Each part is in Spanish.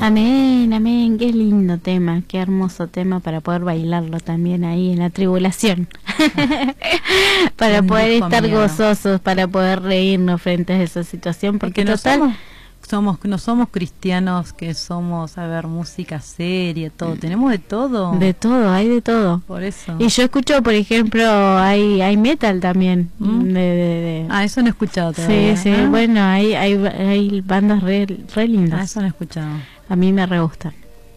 Amén, amén, qué lindo tema, qué hermoso tema para poder bailarlo también ahí en la tribulación. Para poder estar gozosos, para poder reírnos frente a esa situación, porque total... No somos cristianos que somos, a ver, música seria, todo, tenemos de todo. De todo, hay de todo. Por eso. Y yo escucho, por ejemplo, hay metal también. Eso no he escuchado todavía. Sí, bueno, hay bandas re lindas. Eso no he escuchado. A mí me re gustan.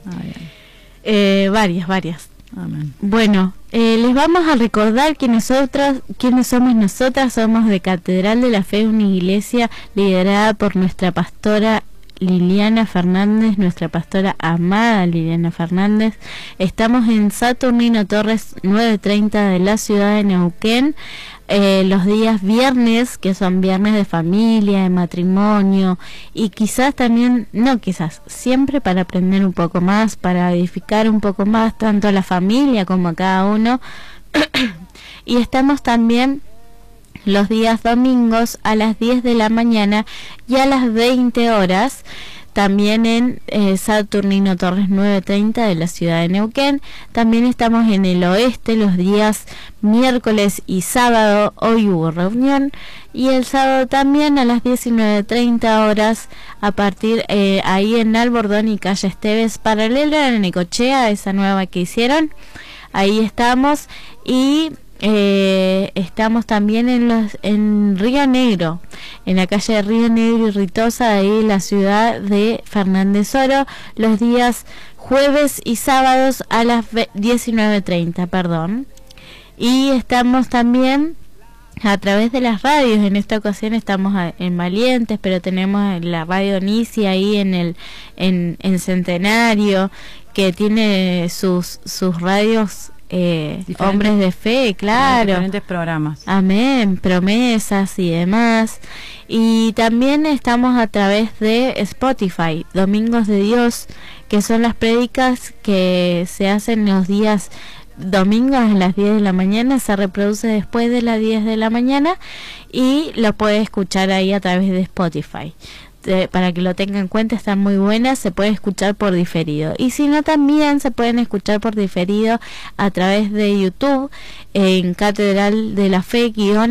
Bien. Varias. Amén. Bueno, les vamos a recordar que quiénes somos nosotras. Somos de Catedral de la Fe, una iglesia liderada por nuestra pastora Liliana Fernández, nuestra pastora amada Liliana Fernández. Estamos en Saturnino Torres 930 de la ciudad de Neuquén. Los días viernes, que son viernes de familia, de matrimonio, y quizás también, no quizás, siempre para aprender un poco más, para edificar un poco más, tanto a la familia como a cada uno. Y estamos también los días domingos a las 10 de la mañana y a las 20 horas, también en Saturnino Torres 930 de la ciudad de Neuquén. También estamos en el oeste los días miércoles y sábado. Hoy hubo reunión. Y el sábado también a las 19:30 horas, a partir ahí en Albordón y calle Esteves, paralela a la Necochea, esa nueva que hicieron. Ahí estamos. Y estamos también en Río Negro, en la calle de Río Negro y Ritosa, ahí en la ciudad de Fernández Oro, los días jueves y sábados a las 19:30, perdón. Y estamos también a través de las radios. En esta ocasión estamos en Valientes, pero tenemos la radio Nisi ahí en Centenario, que tiene sus radios hombres de fe, claro, diferentes programas. Amén, promesas y demás. Y también estamos a través de Spotify, Domingos de Dios, que son las prédicas que se hacen los días domingos a las 10 de la mañana. Se reproduce después de las 10 de la mañana y lo puede escuchar ahí a través de Spotify. Para que lo tengan en cuenta, están muy buenas, se puede escuchar por diferido. Y si no, también se pueden escuchar por diferido a través de YouTube, en Catedral de la Fe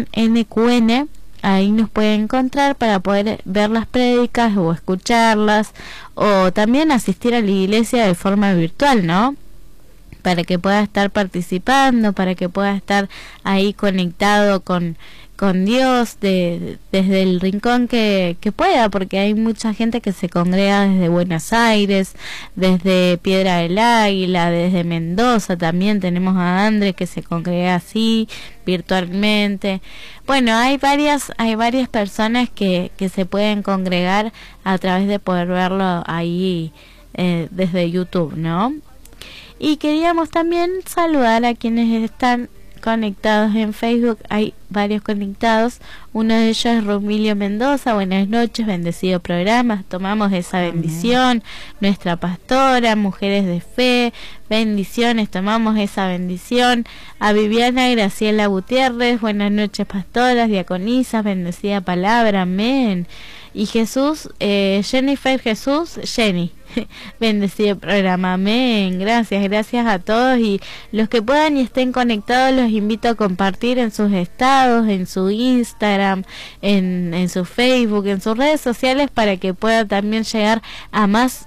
_NQN. Ahí nos pueden encontrar para poder ver las prédicas o escucharlas, o también asistir a la iglesia de forma virtual, ¿no? Para que pueda estar participando, para que pueda estar ahí conectado con Dios desde el rincón que pueda, porque hay mucha gente que se congrega desde Buenos Aires, desde Piedra del Águila, desde Mendoza. También tenemos a Andrés que se congrega así virtualmente. Bueno, hay varias personas que se pueden congregar a través de poder verlo ahí desde YouTube, ¿no? Y queríamos también saludar a quienes están conectados en Facebook. Hay varios conectados. Uno de ellos es Romilio Mendoza. Buenas noches, bendecido programa. Tomamos esa bendición. Nuestra pastora, Mujeres de Fe, bendiciones, tomamos esa bendición. A Viviana Graciela Gutiérrez, buenas noches, pastoras, diaconisas, bendecida palabra, amén. Y Jesús, Jennifer Jesús, Jenny, bendecido programa, amén. Gracias a todos, y los que puedan y estén conectados los invito a compartir en sus estados, en su Instagram, en su Facebook, en sus redes sociales, para que pueda también llegar a más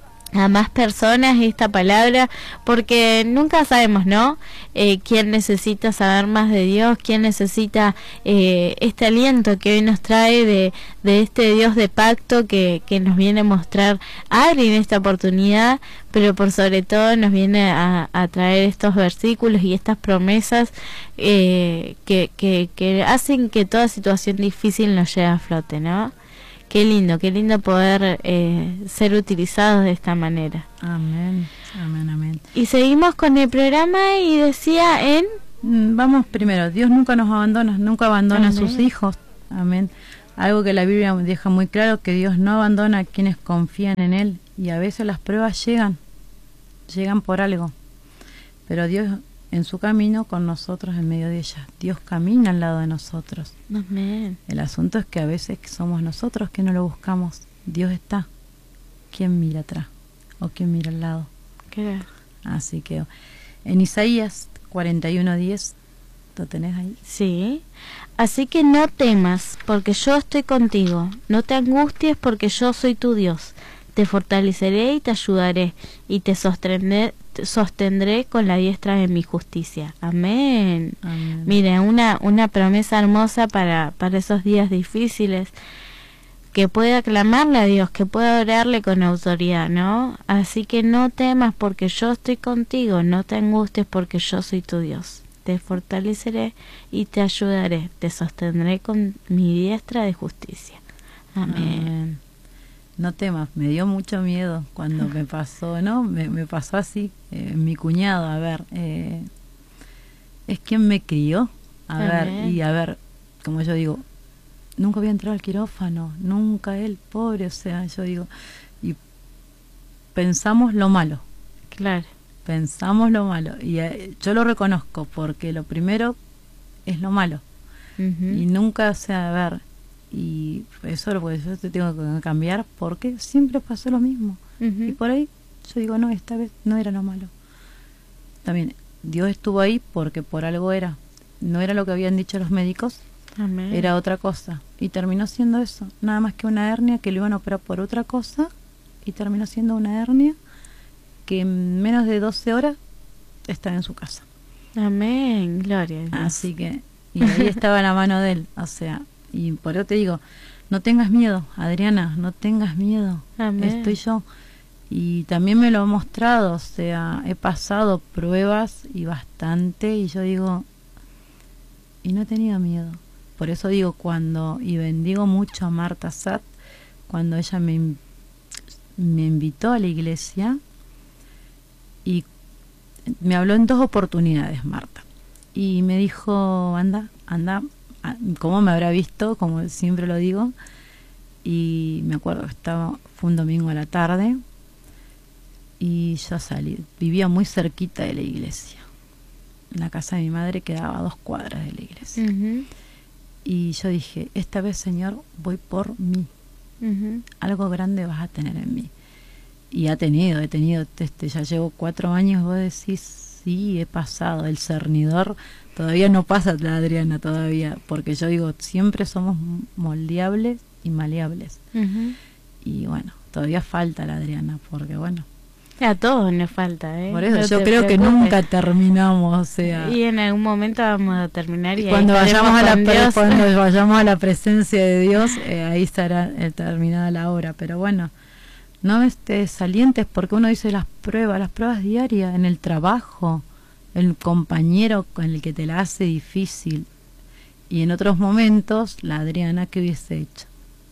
personas esta palabra, porque nunca sabemos, ¿no? Quién necesita saber más de Dios, quién necesita este aliento que hoy nos trae de este Dios de pacto que nos viene a mostrar Ari en esta oportunidad, pero por sobre todo nos viene a traer estos versículos y estas promesas que hacen que toda situación difícil nos llegue a flote, ¿no? Qué lindo poder ser utilizados de esta manera. Amén, amén, amén. Y seguimos con el programa y decía vamos primero, Dios nunca nos abandona, nunca abandona amén. A sus hijos. Amén. Algo que la Biblia deja muy claro, que Dios no abandona a quienes confían en Él. Y a veces las pruebas llegan por algo. Pero Dios en su camino con nosotros en medio de ellas. Dios camina al lado de nosotros. Amén. El asunto es que a veces somos nosotros que no lo buscamos. Dios está. ¿Quién mira atrás? o quién mira al lado. Claro. Así que en Isaías 41:10, ¿lo tenés ahí? Sí. Así que no temas, porque yo estoy contigo. No te angusties, porque yo soy tu Dios. Te fortaleceré y te ayudaré, y te sostendré con la diestra de mi justicia. Amén. Amén. Mire, una promesa hermosa para esos días difíciles, que pueda clamarle a Dios, que pueda orarle con autoridad, ¿no? Así que no temas, porque yo estoy contigo. No te angusties, porque yo soy tu Dios. Te fortaleceré y te ayudaré. Te sostendré con mi diestra de justicia. Amén. Amén. No temas, me dio mucho miedo cuando me pasó, ¿no? Me pasó así, mi cuñado, a ver, es quien me crió, a ver, como yo digo, nunca había entrado al quirófano, nunca él, pobre, o sea, yo digo, y pensamos lo malo. Claro. Pensamos lo malo, y yo lo reconozco, porque lo primero es lo malo, y nunca, o sea, a ver, y eso lo que yo te tengo que cambiar, porque siempre pasó lo mismo, y por ahí yo digo, no, esta vez no era lo malo. También Dios estuvo ahí porque por algo era, no era lo que habían dicho los médicos. Amén. Era otra cosa, y terminó siendo eso, nada más que una hernia que le iban a operar por otra cosa, y terminó siendo una hernia que en menos de 12 horas estaba en su casa. Amén, gloria a Dios. Así que, y ahí estaba la mano de él, o sea, y por eso te digo, no tengas miedo, Adriana, no tengas miedo. Amén. Estoy yo. Y también me lo ha mostrado, o sea, he pasado pruebas y bastante, y yo digo, y no he tenido miedo. Por eso digo, y bendigo mucho a Marta Satt, cuando ella me invitó a la iglesia, y me habló en 2 oportunidades, Marta, y me dijo, anda, ¿cómo me habrá visto? Como siempre lo digo, y me acuerdo que fue un domingo a la tarde, y yo salí, vivía muy cerquita de la iglesia, la casa de mi madre quedaba a 2 cuadras de la iglesia, y yo dije, esta vez, Señor, voy por mí, algo grande vas a tener en mí. Y he tenido, ya llevo 4 años, vos decís, sí, he pasado, el cernidor todavía no pasa, la Adriana todavía, porque yo digo, siempre somos moldeables y maleables. Y bueno, todavía falta la Adriana, porque bueno. A todos nos falta, ¿eh? Por eso no yo creo que nunca terminamos, o sea. Y en algún momento vamos a terminar y cuando vayamos a la presencia de Dios, ahí estará terminada la obra, pero bueno. No estés salientes, porque uno dice las pruebas diarias en el trabajo, el compañero con el que te la hace difícil, y en otros momentos la Adriana, ¿qué hubiese hecho?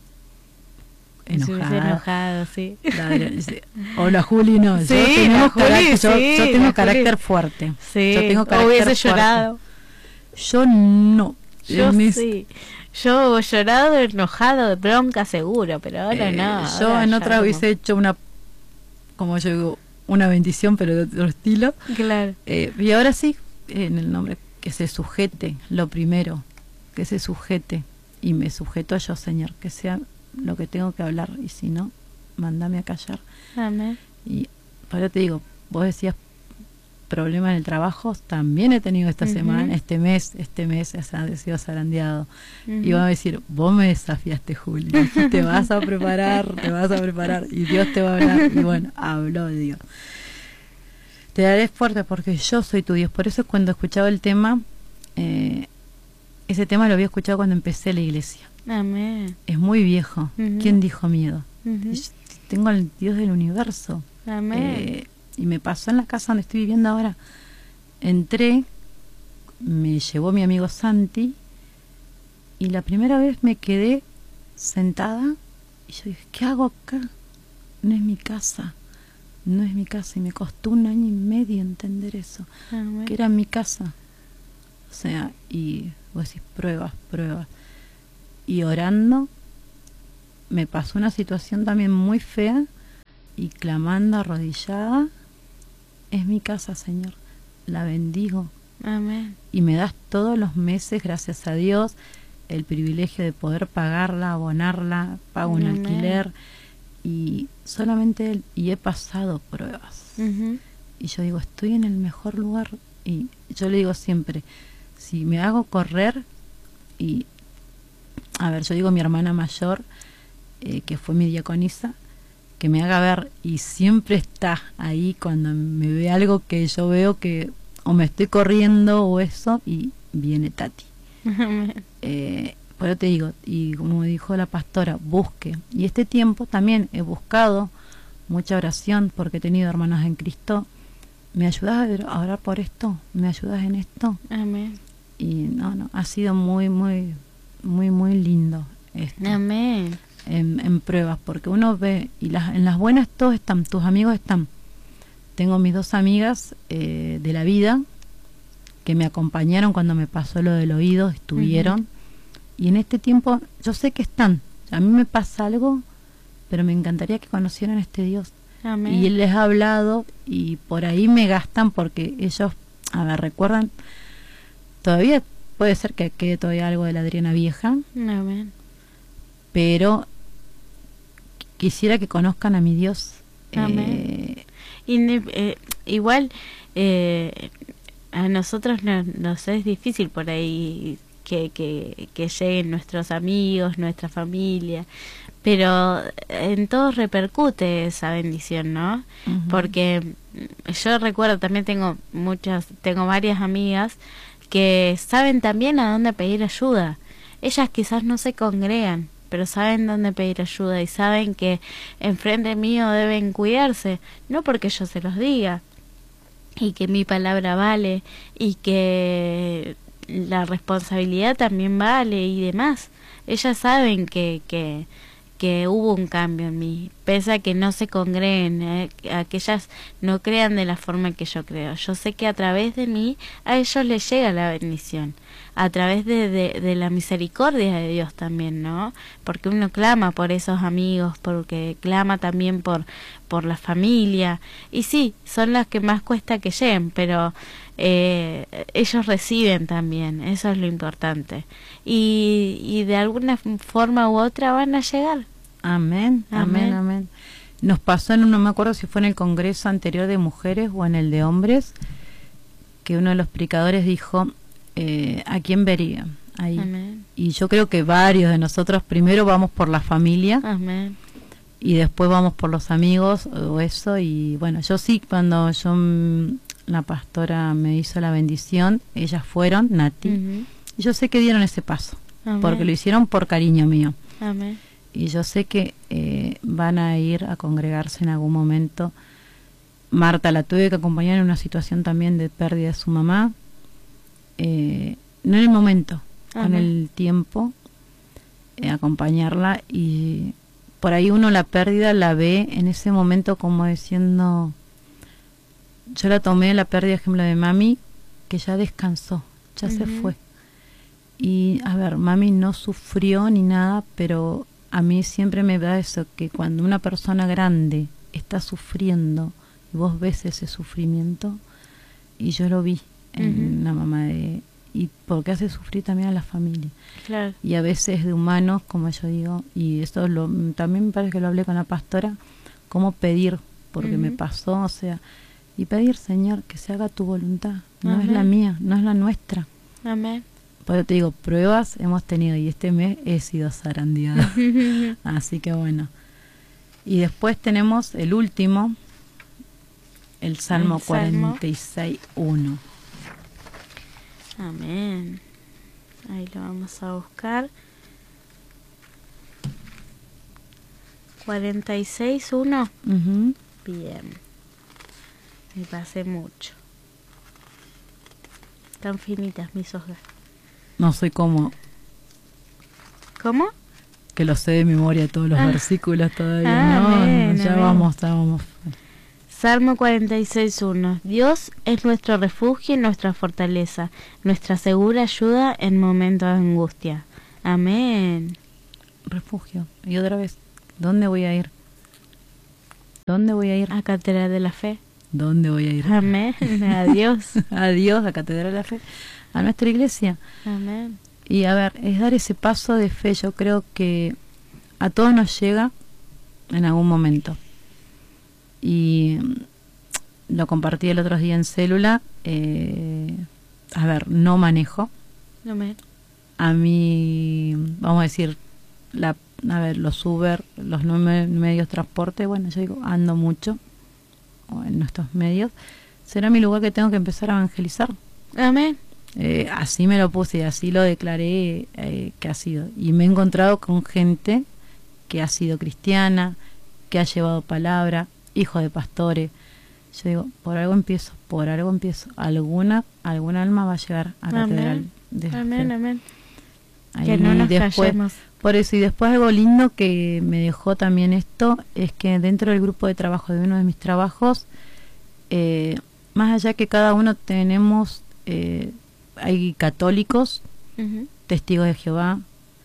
Enojado, sí. O la Juli no, sí, yo tengo carácter fuerte. Sí, yo tengo carácter hubiese fuerte. Llorado. Yo no. Yo sí. Yo llorado, enojado, de bronca seguro, pero ahora no. Yo ahora en otra hubiese hecho como yo digo, una bendición, pero de otro estilo. Claro. Y ahora sí, en el nombre, que se sujete, lo primero, que se sujete, y me sujeto yo, Señor, que sea lo que tengo que hablar, y si no, mándame a callar. Amén. Y ahora te digo, vos decías problemas en el trabajo, también he tenido esta semana, este mes ha sido zarandeado. Y vamos a decir, vos me desafiaste, Juli, te vas a preparar, y Dios te va a hablar. Y bueno, habló Dios. Te daré fuerte porque yo soy tu Dios. Por eso cuando escuchaba el tema, ese tema lo había escuchado cuando empecé la iglesia. Amén. Es muy viejo. ¿Quién dijo miedo? Tengo al Dios del universo. Amén. Y me pasó en la casa donde estoy viviendo ahora. Entré, me llevó mi amigo Santi, y la primera vez me quedé sentada, y yo dije, ¿qué hago acá? No es mi casa, y me costó 1 año y medio entender eso, que era mi casa. O sea, y vos decís, pruebas, y orando, me pasó una situación también muy fea, y clamando arrodillada, es mi casa, Señor, la bendigo. Amén. Y me das todos los meses, gracias a Dios, el privilegio de poder pagarla, abonarla, pago un alquiler, y solamente Él, y he pasado pruebas. Y yo digo, estoy en el mejor lugar. Y yo le digo siempre, si me hago correr, y a ver, yo digo mi hermana mayor, que fue mi diaconisa, que me haga ver, y siempre está ahí cuando me ve algo que yo veo que o me estoy corriendo o eso, y viene Tati. Por eso te digo, y como dijo la pastora, busque. Y este tiempo también he buscado mucha oración, porque he tenido hermanas en Cristo. ¿Me ayudas a orar por esto? ¿Me ayudas en esto? Amén. Y ha sido muy, muy, muy, muy lindo esto. Amén. En pruebas, porque uno ve, y en las buenas todos están, tus amigos están. Tengo mis 2 amigas de la vida que me acompañaron cuando me pasó lo del oído, estuvieron. Y en este tiempo yo sé que están. A mí me pasa algo, pero me encantaría que conocieran a este Dios. Amén. Y Él les ha hablado, y por ahí me gastan, porque ellos, a ver, recuerdan, todavía puede ser que quede todavía algo de la Adriana vieja. Amén. Pero quisiera que conozcan a mi Dios. Amén. Igual a nosotros nos es difícil por ahí que lleguen nuestros amigos, nuestra familia, pero en todos repercute esa bendición, ¿no? Porque yo recuerdo, también tengo varias amigas que saben también a dónde pedir ayuda. Ellas quizás no se congregan, pero saben dónde pedir ayuda y saben que enfrente mío deben cuidarse, no porque yo se los diga, y que mi palabra vale, y que la responsabilidad también vale y demás. Ellas saben que hubo un cambio en mí, pese a que no se congreguen, a que ellas no crean de la forma que yo creo. Yo sé que a través de mí a ellos les llega la bendición, a través de la misericordia de Dios también, ¿no? Porque uno clama por esos amigos, porque clama también por la familia, y sí, son las que más cuesta que lleguen, pero ellos reciben también, eso es lo importante, y de alguna forma u otra van a llegar. Amén, amén, amén. Nos pasó no me acuerdo si fue en el congreso anterior de mujeres o en el de hombres, que uno de los predicadores dijo, ¿a quién vería? Ahí. Amén. Y yo creo que varios de nosotros primero vamos por la familia. Amén. Y después vamos por los amigos o eso. Y bueno, yo sí, cuando la pastora me hizo la bendición, ellas fueron, Nati, y yo sé que dieron ese paso. Amén. Porque lo hicieron por cariño mío. Amén. Y yo sé que van a ir a congregarse en algún momento. Marta la tuve que acompañar en una situación también de pérdida de su mamá, no en el momento, con el tiempo, acompañarla, y por ahí uno la pérdida la ve en ese momento como diciendo, yo la tomé la pérdida, ejemplo de mami, que ya descansó, ya se fue, y a ver, mami no sufrió ni nada, pero a mí siempre me da eso, que cuando una persona grande está sufriendo y vos ves ese sufrimiento, y yo lo vi en la mamá y porque hace sufrir también a la familia. Claro. Y a veces de humanos, como yo digo, y esto también me parece que lo hablé con la pastora, cómo pedir, porque me pasó, o sea, y pedir, Señor, que se haga tu voluntad, no es la mía, no es la nuestra. Amén. Por eso te digo, pruebas hemos tenido, y este mes he sido zarandeada. Así que bueno. Y después tenemos el último, el Salmo 46:1. Amén. Ahí lo vamos a buscar. 46:1. Bien. Me pasé mucho. Tan finitas mis hojas. No soy como... ¿Cómo? Que lo sé de memoria todos los versículos todavía. No, ya vamos. Salmo 46:1. Dios es nuestro refugio y nuestra fortaleza, nuestra segura ayuda en momentos de angustia. Amén. Refugio. Y otra vez, ¿dónde voy a ir? ¿Dónde voy a ir? A Catedral de la Fe. ¿Dónde voy a ir? Amén. Adiós. Adiós, a Catedral de la Fe. A nuestra iglesia. Amén. Y a ver, es dar ese paso de fe. Yo creo que a todos nos llega en algún momento. Y lo compartí el otro día en célula. A ver, no manejo. Amén. A mí, vamos a decir, a ver, los Uber, los medios de transporte, bueno, yo digo, ando mucho en estos medios. Será mi lugar que tengo que empezar a evangelizar. Amén. Así me lo puse, así lo declaré que ha sido. Y me he encontrado con gente que ha sido cristiana, que ha llevado palabra, hijos de pastores. Yo digo, por algo empiezo. Alguna alma va a llegar a la catedral. Amén, amén. Ahí que no nos después, callemos. por eso, y después algo lindo que me dejó también esto, es que dentro del grupo de trabajo de uno de mis trabajos, más allá que cada uno tenemos, hay católicos, testigos de Jehová,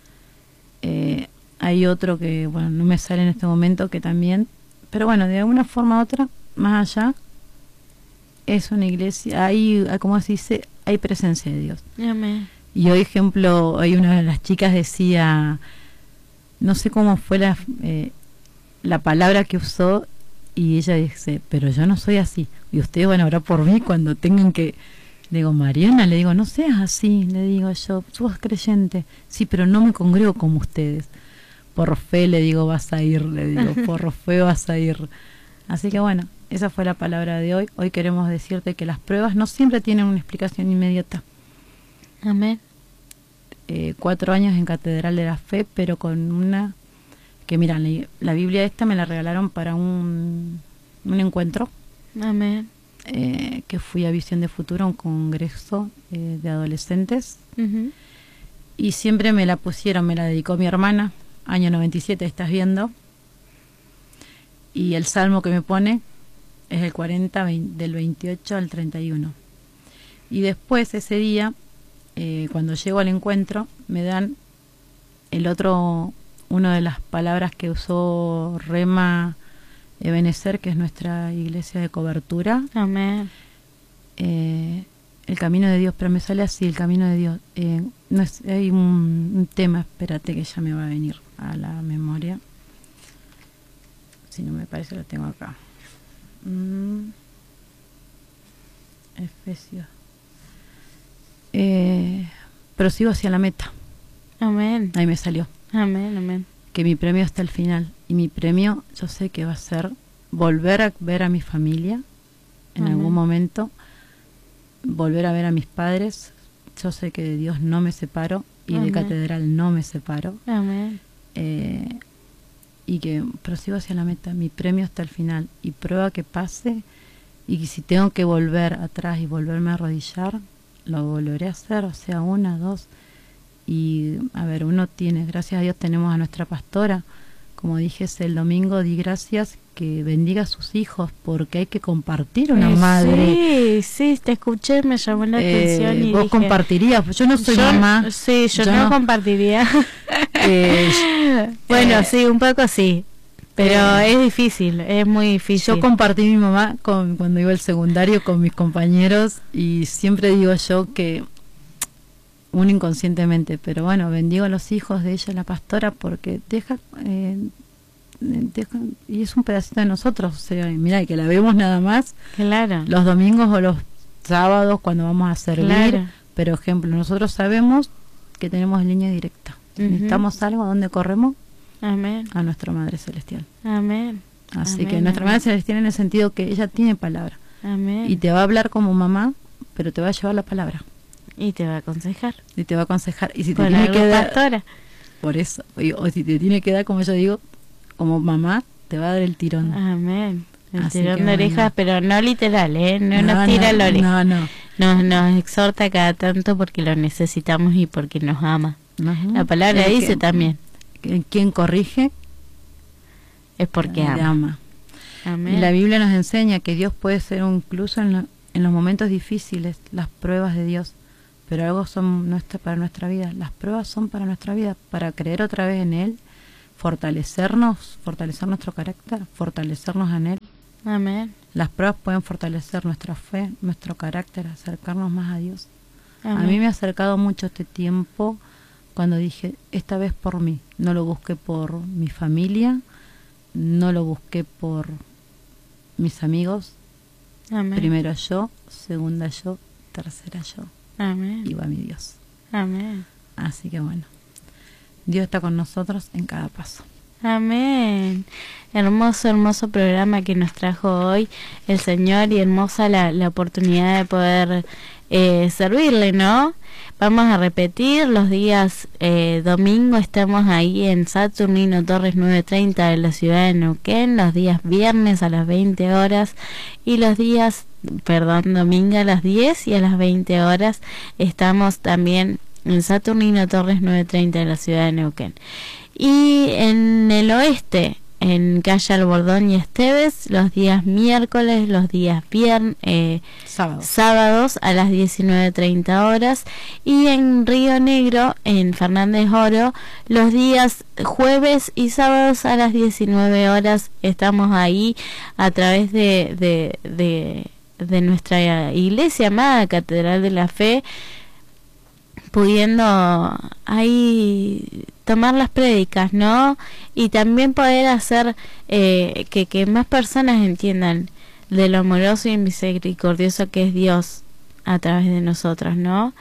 hay otro que, bueno, no me sale en este momento, que también, pero bueno, de alguna forma u otra, más allá, es una iglesia, hay, como se dice, hay presencia de Dios. Amén. Y hoy, ejemplo, hoy una de las chicas decía, no sé cómo fue la palabra que usó, y ella dice, pero yo no soy así, y ustedes van a orar por mí cuando tengan que... Le digo, Mariana, le digo, no seas así, le digo yo, sos creyente, sí, pero no me congrego como ustedes. Por fe, le digo, vas a ir, le digo, por fe vas a ir. Así que bueno, esa fue la palabra de hoy. Hoy queremos decirte que las pruebas no siempre tienen una explicación inmediata. Amén. 4 años en Catedral de la Fe, pero con una... Que mira, la Biblia esta me la regalaron para un encuentro. Amén. Que fui a Visión de Futuro, un congreso de adolescentes. Y siempre me la pusieron, me la dedicó mi hermana, año 97, estás viendo. Y el salmo que me pone es el 40, del 28 al 31. Y después, ese día, cuando llego al encuentro, me dan una de las palabras que usó Rema Ebenezer, que es nuestra iglesia de cobertura. Amén. El camino de Dios, pero me sale así, el camino de Dios. No es, hay un tema, espérate que ya me va a venir a la memoria. Si no me parece, lo tengo acá. Efesios. Prosigo hacia la meta. Amén. Ahí me salió. Amén, amén. Que mi premio está al final. Y mi premio, yo sé que va a ser volver a ver a mi familia en algún momento, volver a ver a mis padres. Yo sé que de Dios no me separo y de Catedral no me separo. Amén. Y que prosigo hacia la meta. Mi premio está al final. Y prueba que pase. Y si tengo que volver atrás y volverme a arrodillar, lo volveré a hacer. O sea, 1, 2. Y a ver, uno tiene, gracias a Dios tenemos a nuestra pastora, como dije el domingo, di gracias, que bendiga a sus hijos, porque hay que compartir una madre. Sí, te escuché, me llamó la atención. Y vos dije, compartirías, yo no soy mamá. Sí, yo no compartiría. Bueno, sí, un poco sí, pero es difícil, es muy difícil. Yo compartí mi mamá cuando iba al secundario con mis compañeros, y siempre digo yo que uno inconscientemente, pero bueno, bendigo a los hijos de ella, la pastora, porque deja y es un pedacito de nosotros. O sea, mira, que la vemos nada más, claro, los domingos o los sábados cuando vamos a servir, claro. Pero ejemplo, nosotros sabemos que tenemos línea directa. Necesitamos algo, ¿a dónde corremos? Amén. A nuestra Madre Celestial. Amén. Así Amén, que nuestra Madre Celestial, en el sentido que ella tiene palabra. Amén. Y te va a hablar como mamá, pero te va a llevar la palabra. Y te va a aconsejar. Y te va a aconsejar. Y si te tiene que dar, pastora. Por eso. O si te tiene que dar, como yo digo, como mamá, te va a dar el tirón. Amén. El Así tirón que, de orejas, pero no literal, No nos tira la oreja. No. Nos exhorta cada tanto porque lo necesitamos y porque nos ama. La palabra dice también. Quien corrige es porque ama. Amén. Y la Biblia nos enseña que Dios puede ser incluso en los momentos difíciles, las pruebas de Dios. Pero algo son para nuestra vida. Las pruebas son para nuestra vida, para creer otra vez en Él, fortalecer nuestro carácter, fortalecernos en Él. Amén. Las pruebas pueden fortalecer nuestra fe, nuestro carácter, acercarnos más a Dios. Amén. A mí me ha acercado mucho este tiempo cuando dije, esta vez por mí. No lo busqué por mi familia, no lo busqué por mis amigos. Amén. Primero yo, segunda yo, tercera yo. Amén. Y va mi Dios. Amén. Así que bueno, Dios está con nosotros en cada paso. Amén. Hermoso, hermoso programa que nos trajo hoy el Señor, y hermosa la oportunidad de poder servirle, ¿no? Vamos a repetir los días domingo, estamos ahí en Saturnino Torres 930 de la ciudad de Neuquén, los días viernes a las 20 horas y los días, domingo a las 10 y a las 20 horas estamos también en Saturnino Torres 930 de la ciudad de Neuquén. Y en el oeste, en calle Albordón y Esteves, los días miércoles, los días sábados a las 19:30 horas, y en Río Negro, en Fernández Oro, los días jueves y sábados a las 19 horas. Estamos ahí a través de nuestra iglesia amada, Catedral de la Fe, pudiendo ahí tomar las prédicas, ¿no? Y también poder hacer que más personas entiendan de lo amoroso y misericordioso que es Dios a través de nosotros, ¿no?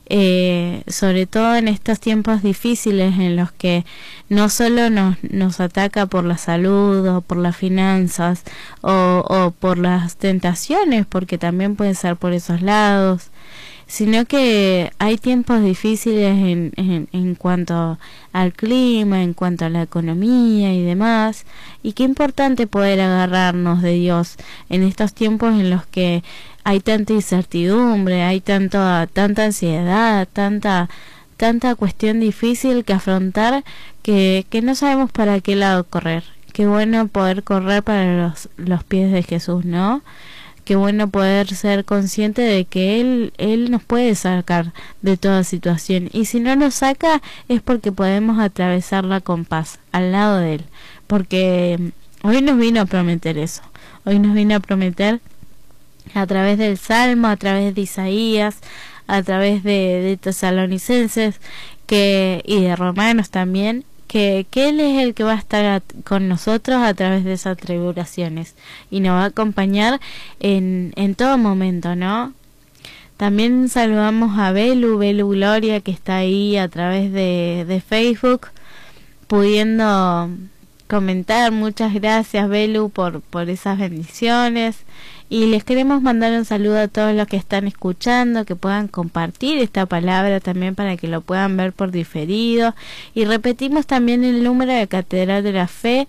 Sobre todo en estos tiempos difíciles en los que no solo nos ataca por la salud o por las finanzas o por las tentaciones, porque también puede ser por esos lados, sino que hay tiempos difíciles en cuanto al clima, en cuanto a la economía y demás, y qué importante poder agarrarnos de Dios en estos tiempos en los que hay tanta incertidumbre, hay tanta ansiedad, tanta cuestión difícil que afrontar, que no sabemos para qué lado correr. Qué bueno poder correr para los pies de Jesús, ¿no? Qué bueno poder ser consciente de que Él nos puede sacar de toda situación. Y si no nos saca es porque podemos atravesarla con paz, al lado de Él. Porque hoy nos vino a prometer eso. Hoy nos vino a prometer a través del Salmo, a través de Isaías, a través de Tesalonicenses y de Romanos también, que Él es el que va a estar con nosotros a través de esas tribulaciones y nos va a acompañar en todo momento, ¿no? También saludamos a Belu Gloria, que está ahí a través de Facebook, pudiendo comentar. Muchas gracias, Belu, por esas bendiciones. Y les queremos mandar un saludo a todos los que están escuchando, que puedan compartir esta palabra también para que lo puedan ver por diferido. Y repetimos también el número de Catedral de la Fe,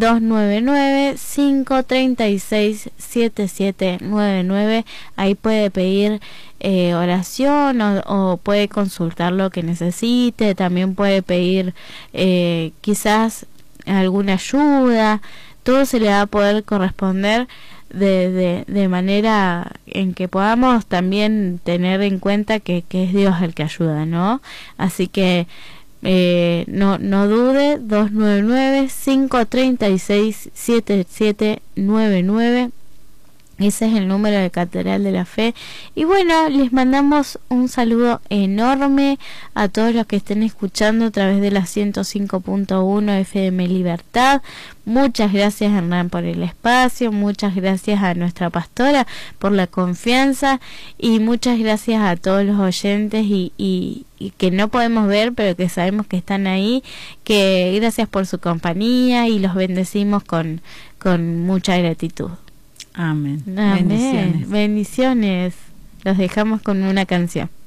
299-536-7799. Ahí puede pedir oración o puede consultar lo que necesite. También puede pedir quizás alguna ayuda. Todo se le va a poder corresponder de manera en que podamos también tener en cuenta que es Dios el que ayuda, ¿no? Así que no dude, 299-536-7799. Ese es el número de Catedral de la Fe. Y bueno, les mandamos un saludo enorme a todos los que estén escuchando a través de la 105.1 FM Libertad. Muchas gracias, Hernán, por el espacio. Muchas gracias a nuestra pastora por la confianza. Y muchas gracias a todos los oyentes y que no podemos ver, pero que sabemos que están ahí. Que gracias por su compañía y los bendecimos con mucha gratitud. Amén. Amén. Bendiciones. Bendiciones. Los dejamos con una canción.